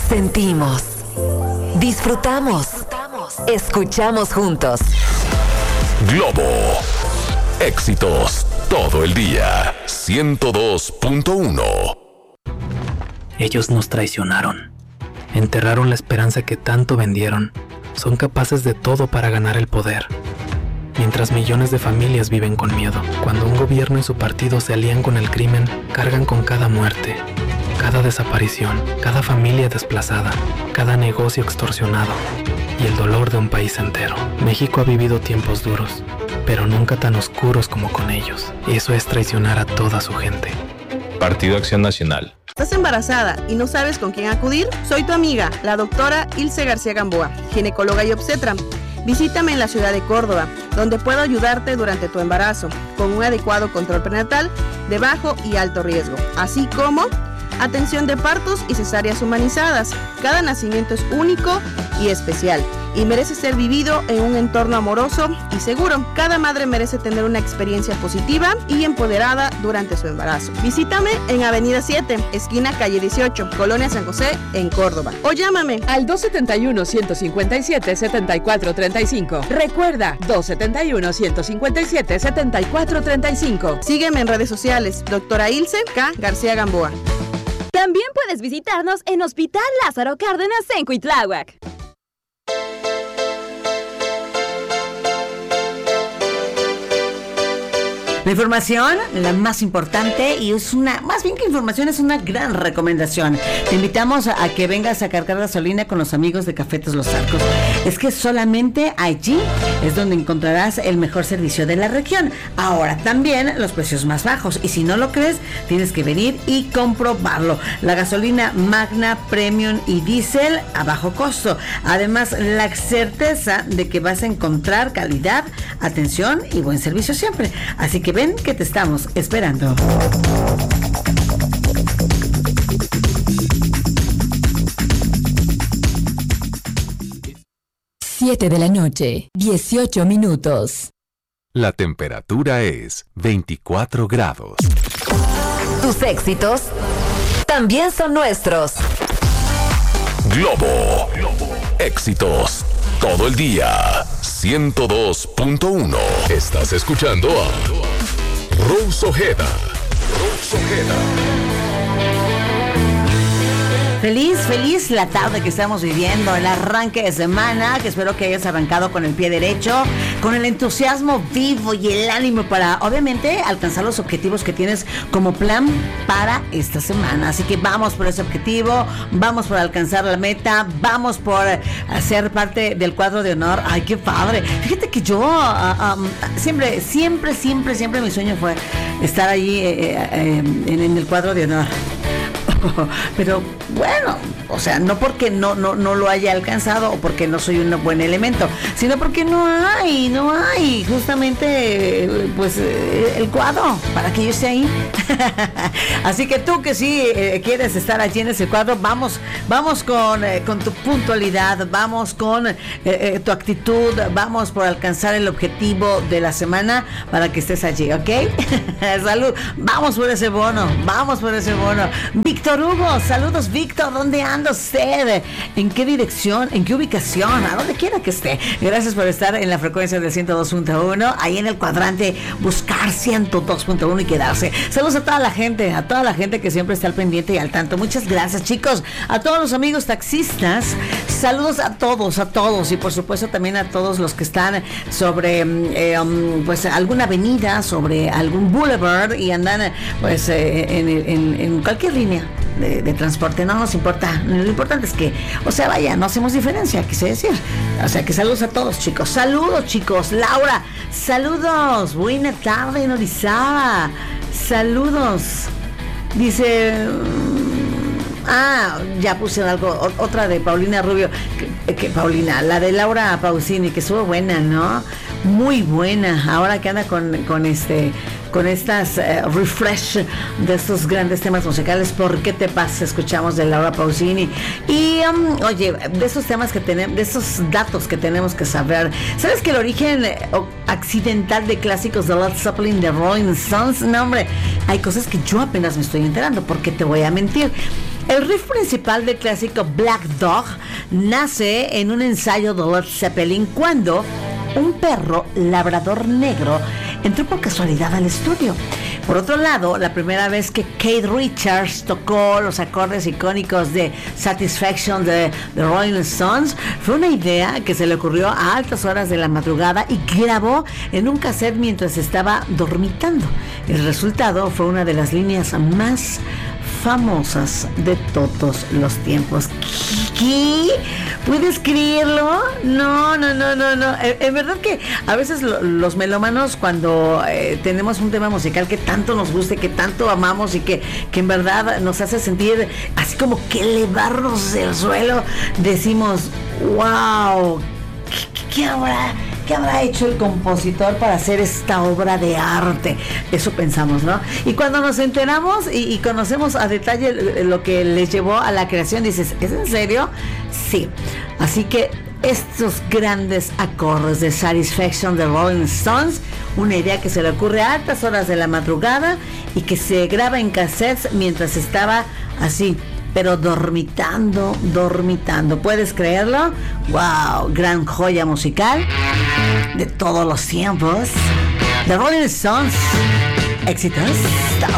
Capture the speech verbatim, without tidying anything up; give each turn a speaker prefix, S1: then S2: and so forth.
S1: Sentimos, disfrutamos, escuchamos juntos.
S2: Globo, éxitos todo el día. ciento dos punto uno.
S3: Ellos nos traicionaron. Enterraron la esperanza que tanto vendieron. Son capaces de todo para ganar el poder. Mientras millones de familias viven con miedo. Cuando un gobierno y su partido se alían con el crimen, cargan con cada muerte, cada desaparición, cada familia desplazada, cada negocio extorsionado y el dolor de un país entero. México ha vivido tiempos duros, pero nunca tan oscuros como con ellos. Y eso es traicionar a toda su gente.
S4: Partido Acción Nacional.
S5: ¿Estás embarazada y no sabes con quién acudir? Soy tu amiga, la doctora Ilse García Gamboa, ginecóloga y obstetra. Visítame en la ciudad de Córdoba, donde puedo ayudarte durante tu embarazo, con un adecuado control prenatal de bajo y alto riesgo, así como atención de partos y cesáreas humanizadas. Cada nacimiento es único y especial y merece ser vivido en un entorno amoroso y seguro. Cada madre merece tener una experiencia positiva y empoderada durante su embarazo. Visítame en Avenida siete, esquina calle dieciocho, Colonia San José, en Córdoba. O llámame
S6: al dos setenta y uno, ciento cincuenta y siete, setenta y cuatro treinta y cinco. Recuerda, dos setenta y uno, ciento cincuenta y siete, setenta y cuatro treinta y cinco.
S5: Sígueme en redes sociales, doctora Ilse K. García Gamboa.
S7: También puedes visitarnos en Hospital Lázaro Cárdenas en Cuitláhuac.
S8: La información, la más importante, y es una, más bien que información, es una gran recomendación. Te invitamos a, a que vengas a cargar gasolina con los amigos de Cafetes Los Arcos. Es que solamente allí es donde encontrarás el mejor servicio de la región. Ahora, también los precios más bajos. Y si no lo crees, tienes que venir y comprobarlo. La gasolina Magna, Premium y Diesel a bajo costo. Además, la certeza de que vas a encontrar calidad, atención y buen servicio siempre. Así que ven que te estamos esperando.
S1: siete de la noche, dieciocho minutos.
S2: La temperatura es veinticuatro grados.
S1: Tus éxitos también son nuestros.
S2: Globo, éxitos todo el día. ciento dos punto uno. Estás escuchando a Rose Ojeda. Rose Ojeda.
S8: Feliz, feliz la tarde que estamos viviendo, el arranque de semana, que espero que hayas arrancado con el pie derecho, con el entusiasmo vivo y el ánimo para, obviamente, alcanzar los objetivos que tienes como plan para esta semana. Así que vamos por ese objetivo, vamos por alcanzar la meta, vamos por ser parte del cuadro de honor. ¡Ay, qué padre! Fíjate que yo uh, um, siempre, siempre, siempre, siempre mi sueño fue estar allí eh, eh, en, en el cuadro de honor. Pero bueno, o sea, no porque no, no, no lo haya alcanzado o porque no soy un buen elemento, sino porque no hay, no hay justamente pues el cuadro para que yo esté ahí. Así que tú que sí eh, quieres estar allí en ese cuadro, vamos, vamos con, eh, con tu puntualidad, vamos con eh, eh, tu actitud, vamos por alcanzar el objetivo de la semana para que estés allí, ¿ok? Salud, vamos por ese bono, vamos por ese bono. Víctor Hugo, saludos Víctor, ¿dónde anda usted? ¿En qué dirección? ¿En qué ubicación? A donde quiera que esté. Gracias por estar en la frecuencia del ciento dos punto uno, ahí en el cuadrante, buscar ciento dos punto uno y quedarse. Saludos a toda la gente, a toda la gente que siempre está al pendiente y al tanto. Muchas gracias, chicos. A todos los amigos taxistas, saludos a todos, a todos, y por supuesto también a todos los que están sobre eh, um, pues alguna avenida, sobre algún boulevard y andan pues eh, en, en, en cualquier línea De, de transporte. No nos importa, lo importante es que, o sea, vaya, no hacemos diferencia, quise decir. O sea, que saludos a todos, chicos. Saludos, chicos. Laura, saludos. Buena tarde en Orizaba. Saludos. Dice, ah, ya puse algo, otra de Paulina Rubio, que, que Paulina, la de Laura Pausini, que estuvo buena, ¿no? Muy buena. Ahora que anda con, con este con estas uh, refresh de estos grandes temas musicales. ¿Por qué te pasa? Escuchamos de Laura Pausini. Y um, oye, de esos temas que tenemos, de esos datos que tenemos que saber. ¿Sabes que el origen eh, accidental de clásicos de Led Zeppelin, de Rolling Stones? No, hombre, hay cosas que yo apenas me estoy enterando. ¿Por qué te voy a mentir? El riff principal del clásico Black Dog nace en un ensayo de Led Zeppelin cuando un perro labrador negro entró por casualidad al estudio. Por otro lado, la primera vez que Keith Richards tocó los acordes icónicos de Satisfaction de The Rolling Stones fue una idea que se le ocurrió a altas horas de la madrugada y grabó en un cassette mientras estaba dormitando. El resultado fue una de las líneas más famosas de todos los tiempos. ¿Qué? ¿Puedes creerlo? No, no, no, no, no. En verdad que a veces lo, los melómanos cuando eh, tenemos un tema musical que tanto nos guste, que tanto amamos y que, que en verdad nos hace sentir así como que elevarnos del suelo, decimos, wow, ¿qué, qué habrá? ¿Qué habrá hecho el compositor para hacer esta obra de arte? Eso pensamos, ¿no? Y cuando nos enteramos y, y conocemos a detalle lo que les llevó a la creación, dices, ¿es en serio? Sí. Así que estos grandes acordes de Satisfaction de Rolling Stones, una idea que se le ocurre a altas horas de la madrugada y que se graba en cassettes mientras estaba así, pero dormitando, dormitando. ¿Puedes creerlo? ¡Wow! Gran joya musical de todos los tiempos. The Rolling Stones. Éxitos. Top